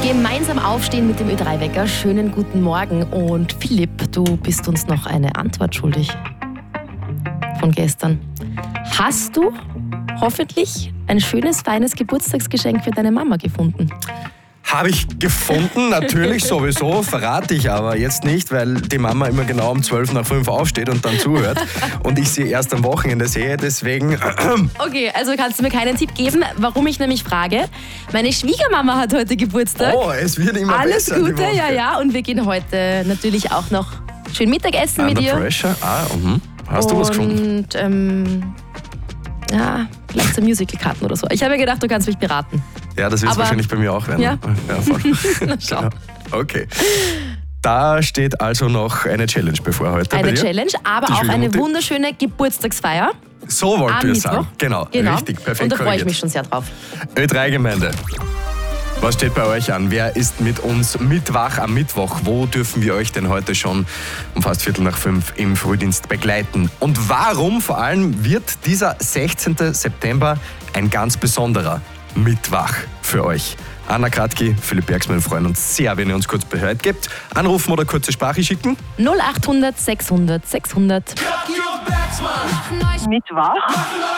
Gemeinsam aufstehen mit dem Ö3-Wecker. Schönen guten Morgen. Und Philipp, du bist uns noch eine Antwort schuldig von gestern. Hast du hoffentlich ein schönes, feines Geburtstagsgeschenk für deine Mama gefunden? Habe ich gefunden, natürlich sowieso, verrate ich aber jetzt nicht, weil die Mama immer genau um 5:12 aufsteht und dann zuhört und ich sie erst am Wochenende sehe, deswegen... Okay, also kannst du mir keinen Tipp geben, warum ich nämlich frage. Meine Schwiegermama hat heute Geburtstag. Oh, es wird immer Alles besser. Gute, ja. Und wir gehen heute natürlich auch noch schön Mittagessen mit ihr. Under Pressure? Hast du was gefunden? Und vielleicht so Musical-Karten oder so. Ich habe mir gedacht, du kannst mich beraten. Ja, das wird es wahrscheinlich bei mir auch werden. Ja? Ja, voll. Na, schau. Okay. Da steht also noch eine Challenge bevor heute Eine bei dir. Challenge, aber Die auch eine Schwiegermutti. wunderschöne Geburtstagsfeier. So wollten am wir Mittwoch. sagen. Genau, richtig, perfekt Und da freue ich korrigiert. mich schon sehr drauf. Ö3-Gemeinde. Was steht bei euch an? Wer ist mit uns mitwach am Mittwoch? Wo dürfen wir euch denn heute schon um fast 4:45 im Frühdienst begleiten? Und warum vor allem wird dieser 16. September ein ganz besonderer Mittwach für euch? Anna Kratky, Philipp Bergsmann freuen uns sehr, wenn ihr uns kurz Bescheid gebt. Anrufen oder kurze Sprache schicken. 0800 600 600. Mittwoch.